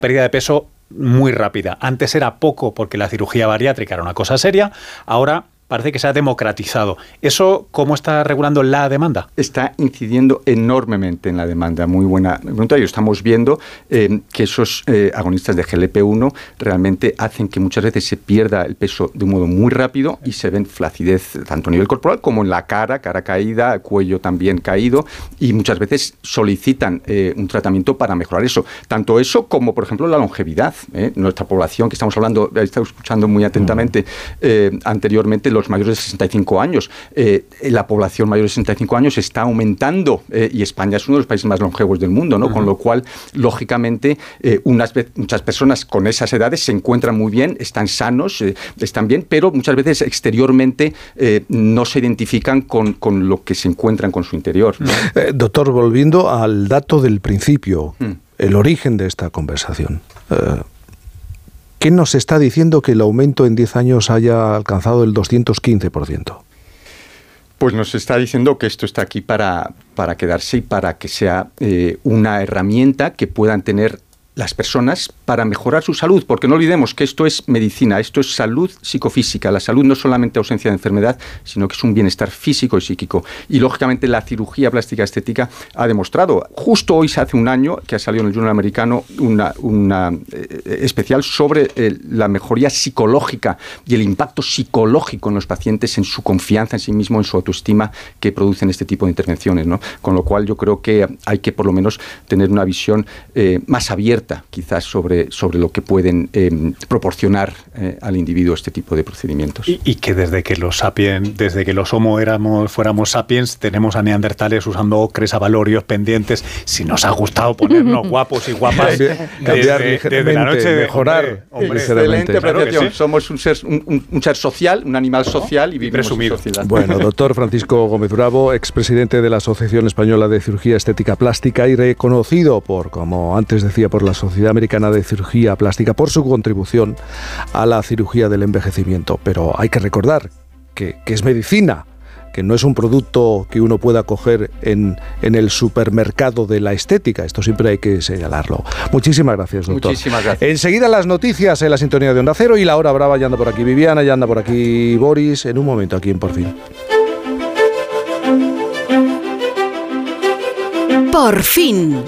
pérdida de peso muy rápida. Antes era poco porque la cirugía bariátrica era una cosa seria, ahora parece que se ha democratizado. ¿Eso cómo está regulando la demanda? Está incidiendo enormemente en la demanda. Muy buena pregunta. Y estamos viendo que esos agonistas de GLP-1 realmente hacen que muchas veces se pierda el peso de un modo muy rápido y se ven flacidez tanto a nivel corporal como en la cara caída, cuello también caído, y muchas veces solicitan un tratamiento para mejorar eso. Tanto eso como, por ejemplo, la longevidad. Nuestra población, que estamos hablando, he estado escuchando muy atentamente anteriormente, los mayores de 65 años. La población mayor de 65 años está aumentando y España es uno de los países más longevos del mundo, ¿no? Con lo cual, lógicamente, muchas personas con esas edades se encuentran muy bien, están sanos, están bien, pero muchas veces exteriormente no se identifican con lo que se encuentran con su interior, ¿no? Doctor, volviendo al dato del principio, el origen de esta conversación. ¿Qué nos está diciendo que el aumento en 10 años haya alcanzado el 215%? Pues nos está diciendo que esto está aquí para quedarse y para que sea una herramienta que puedan tener las personas para mejorar su salud, porque no olvidemos que esto es medicina, esto es salud psicofísica. La salud no es solamente ausencia de enfermedad, sino que es un bienestar físico y psíquico. Y lógicamente la cirugía plástica estética ha demostrado, justo hoy se hace un año que ha salido en el Journal americano una especial sobre la mejoría psicológica y el impacto psicológico en los pacientes, en su confianza en sí mismo, en su autoestima que producen este tipo de intervenciones, ¿no? Con lo cual yo creo que hay que por lo menos tener una visión más abierta quizás sobre lo que pueden proporcionar al individuo este tipo de procedimientos. Y que desde que los Homo fuéramos sapiens, tenemos a neandertales usando ocres, avalorios, pendientes. Si nos ha gustado ponernos guapos y guapas, cambiar ligeramente, la noche mejorar. Excelente apreciación. Sí. Somos un ser social, un animal social y vivimos en sociedad. Bueno, doctor Francisco Gómez Bravo, expresidente de la Asociación Española de Cirugía Estética Plástica y reconocido como antes decía, por la Sociedad Americana de Cirugía Plástica por su contribución a la cirugía del envejecimiento. Pero hay que recordar que es medicina, que no es un producto que uno pueda coger en el supermercado de la estética. Esto siempre hay que señalarlo. Muchísimas gracias, doctor. Muchísimas gracias. Enseguida las noticias en la sintonía de Onda Cero y la hora brava. Ya anda por aquí Viviana, ya anda por aquí Boris. En un momento aquí en Por Fin. Por Fin.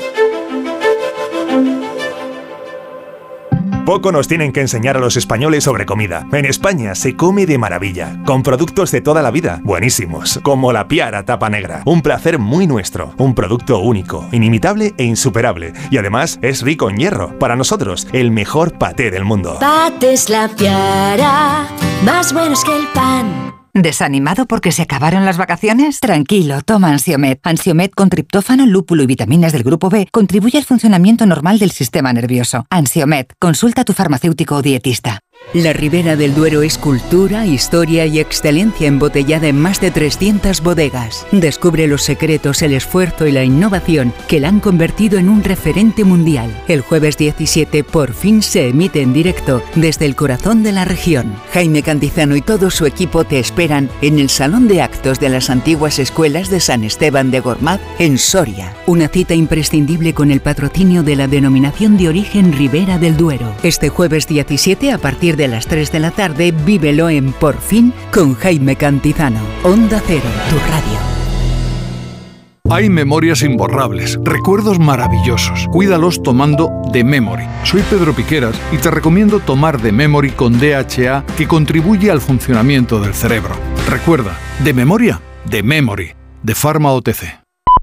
Poco nos tienen que enseñar a los españoles sobre comida. En España se come de maravilla, con productos de toda la vida, buenísimos, como la Piara Tapa Negra. Un placer muy nuestro, un producto único, inimitable e insuperable. Y además es rico en hierro. Para nosotros, el mejor paté del mundo. Patés La Piara, más buenos que el pan. ¿Desanimado porque se acabaron las vacaciones? Tranquilo, toma Ansiomed. Ansiomed con triptófano, lúpulo y vitaminas del grupo B contribuye al funcionamiento normal del sistema nervioso. Ansiomed, consulta a tu farmacéutico o dietista. La Ribera del Duero es cultura, historia y excelencia embotellada en más de 300 bodegas. Descubre los secretos, el esfuerzo y la innovación que la han convertido en un referente mundial. El jueves 17 por fin se emite en directo desde el corazón de la región. Jaime Cantizano y todo su equipo te esperan en el Salón de Actos de las antiguas escuelas de San Esteban de Gormaz, en Soria. Una cita imprescindible con el patrocinio de la denominación de origen Ribera del Duero. Este jueves 17 a partir de las 3 de la tarde, vívelo en Por Fin con Jaime Cantizano. Onda Cero, tu radio. Hay memorias imborrables, recuerdos maravillosos. Cuídalos tomando The Memory. Soy Pedro Piqueras y te recomiendo tomar The Memory con DHA, que contribuye al funcionamiento del cerebro. Recuerda, de memoria, The Memory, de Pharma OTC.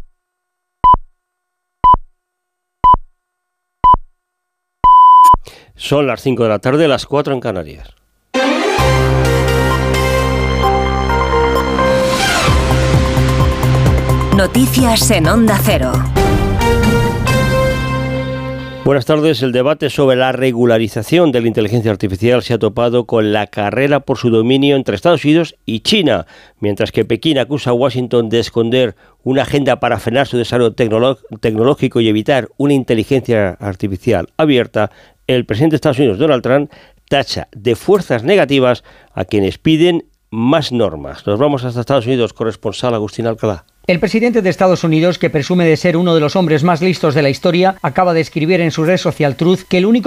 Son las 5 de la tarde, las 4 en Canarias. Noticias en Onda Cero. Buenas tardes. El debate sobre la regularización de la inteligencia artificial se ha topado con la carrera por su dominio entre Estados Unidos y China, mientras que Pekín acusa a Washington de esconder una agenda para frenar su desarrollo tecnológico y evitar una inteligencia artificial abierta. El presidente de Estados Unidos, Donald Trump, tacha de fuerzas negativas a quienes piden más normas. Nos vamos hasta Estados Unidos, corresponsal Agustín Alcalá. El presidente de Estados Unidos, que presume de ser uno de los hombres más listos de la historia, acaba de escribir en su red social Truth que el único